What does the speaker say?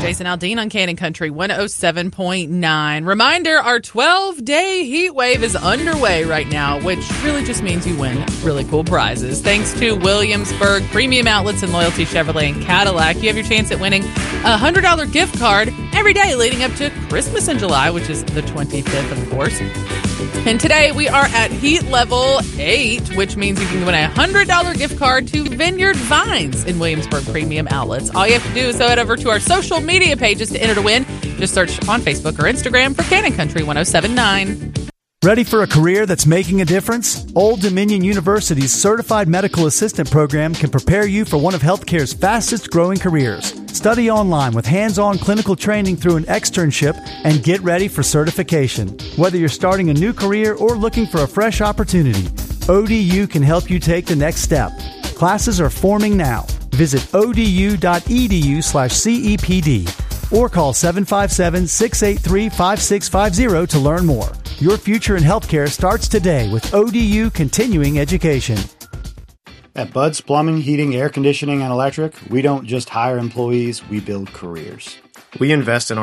Jason Aldean on Cannon Country 107.9. Reminder, our 12-day heat wave is underway right now, which really just means you win really cool prizes. Thanks to Williamsburg Premium Outlets and Loyalty Chevrolet and Cadillac, you have your chance at winning a $100 gift card every day leading up to Christmas in July, which is the 25th, of course. And today we are at heat level 8, which means you can win a $100 gift card to Vineyard Vines in Williamsburg Premium Outlets. All you have to do is head over to our social media pages to enter to win. Just search on Facebook or Instagram for Cannon Country 107.9. Ready for a career that's making a difference? Old Dominion University's Certified Medical Assistant program can prepare you for one of healthcare's fastest growing careers. Study online with hands-on clinical training through an externship and get ready for certification. Whether you're starting a new career or looking for a fresh opportunity, ODU can help you take the next step. Classes are forming now. Visit odu.edu/CEPD or call 757-683-5650 to learn more. Your future in healthcare starts today with ODU Continuing Education. At Bud's Plumbing, Heating, Air Conditioning, and Electric, we don't just hire employees, we build careers. We invest in